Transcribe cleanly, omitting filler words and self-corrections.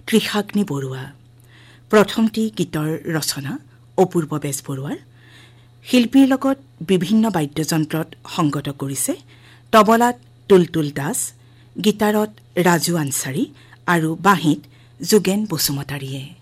কৃষাগ্নি বৰুৱা। প্ৰথমটি গীতৰ ৰচনা অপূৰ্ব বেজবৰুৱাৰ। শিল্পীৰ লগত বিভিন্ন বাদ্যযন্ত্ৰত সংগত কৰিছে তবলাত তুলতুল দাস, গীটাৰত ৰাজু আনচাৰী আৰু বাঁহীত যোগেন বসুমতাৰীয়ে।